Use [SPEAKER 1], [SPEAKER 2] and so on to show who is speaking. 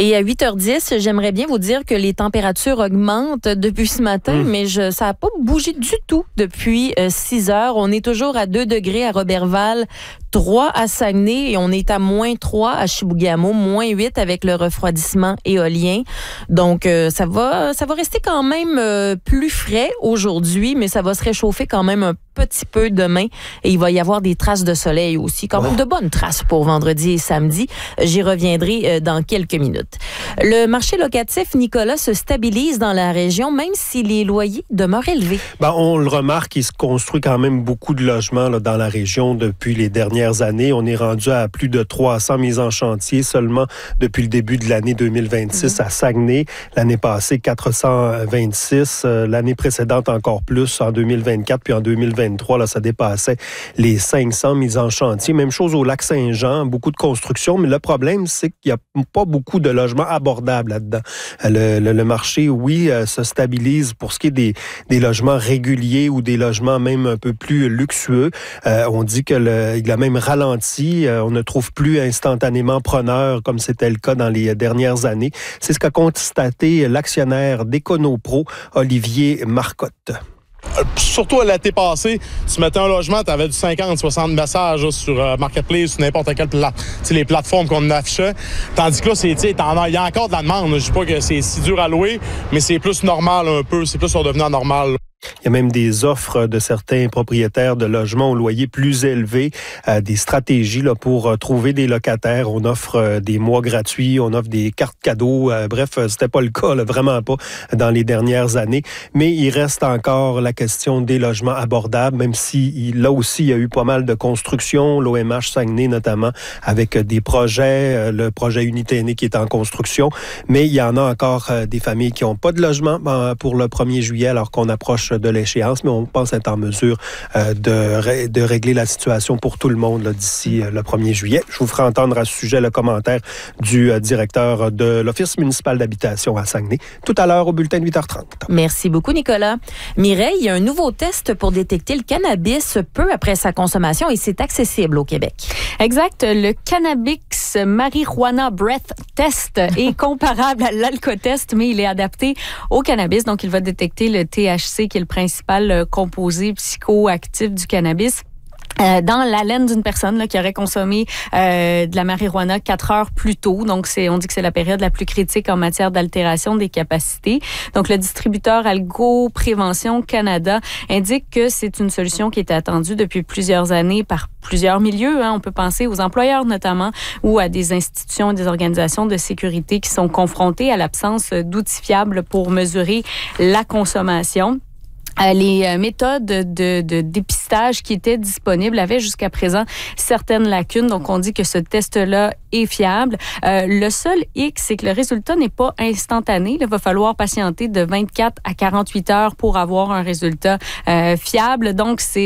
[SPEAKER 1] Et à 8h10, j'aimerais bien vous dire que les températures augmentent depuis ce matin, mais ça n'a pas bougé du tout depuis 6 heures. On est toujours à 2 degrés à Roberval, 3 à Saguenay et on est à -3 à Chibougamau, -8 avec le refroidissement éolien. Donc, ça va rester quand même plus frais aujourd'hui, mais ça va se réchauffer quand même un petit peu demain et il va y avoir des traces de soleil aussi, quand même de bonnes traces pour vendredi et samedi. J'y reviendrai dans quelques minutes. Le marché locatif, Nicolas, se stabilise dans la région, même si les loyers demeurent élevés.
[SPEAKER 2] On le remarque, il se construit quand même beaucoup de logements là, dans la région depuis les dernières années. On est rendu à plus de 300 mises en chantier seulement depuis le début de l'année 2026 à Saguenay. L'année passée, 426. L'année précédente, encore plus, en 2024 puis en 2023, là, ça dépassait les 500 mises en chantier. Même chose au Lac-Saint-Jean, beaucoup de construction, mais le problème, c'est qu'il n'y a pas beaucoup de logements abordables là-dedans. Le marché, oui, se stabilise pour ce qui est des logements réguliers ou des logements même un peu plus luxueux. On dit qu'il a même ralenti. On ne trouve plus instantanément preneurs comme c'était le cas dans les dernières années. C'est ce qu'a constaté l'actionnaire d'Econopro, Olivier Marcotte.
[SPEAKER 3] Surtout l'été passé, tu mettais un logement, tu avais du 50-60 messages là, sur Marketplace, sur n'importe quelle les plateformes qu'on affichait. Tandis que là, il y a encore de la demande. Je ne dis pas que c'est si dur à louer, mais c'est plus normal un peu. C'est plus redevenu normal.
[SPEAKER 2] Il y a même des offres de certains propriétaires de logements au loyer plus élevé, des stratégies là, pour trouver des locataires. On offre des mois gratuits, on offre des cartes cadeaux. Bref, c'était pas le cas, là, vraiment pas, dans les dernières années. Mais il reste encore la question des logements abordables, même si là aussi, il y a eu pas mal de construction, l'OMH Saguenay notamment, avec des projets, le projet Unité Aînée qui est en construction. Mais il y en a encore des familles qui n'ont pas de logement pour le 1er juillet, alors qu'on approche de l'échéance, mais on pense être en mesure de régler la situation pour tout le monde là, d'ici le 1er juillet. Je vous ferai entendre à ce sujet le commentaire du directeur de l'Office municipal d'habitation à Saguenay tout à l'heure au bulletin de 8h30.
[SPEAKER 1] Merci beaucoup, Nicolas. Mireille, il y a un nouveau test pour détecter le cannabis peu après sa consommation et c'est accessible au Québec.
[SPEAKER 4] Exact. Le Cannabis Marijuana Breath Test est comparable à l'alcotest, mais il est adapté au cannabis. Donc, il va détecter le THC, qui est le principal composé psychoactif du cannabis. Dans l'haleine d'une personne là, qui aurait consommé de la marijuana 4 heures plus tôt. Donc, on dit que c'est la période la plus critique en matière d'altération des capacités. Donc, le distributeur Algo Prévention Canada indique que c'est une solution qui est attendue depuis plusieurs années par plusieurs milieux. On peut penser aux employeurs notamment ou à des institutions et des organisations de sécurité qui sont confrontées à l'absence d'outils fiables pour mesurer la consommation. Les méthodes de dépistage qui étaient disponibles avaient jusqu'à présent certaines lacunes. Donc, on dit que ce test-là est fiable. Le seul hic, c'est que le résultat n'est pas instantané. Il va falloir patienter de 24 à 48 heures pour avoir un résultat fiable. Donc, c'est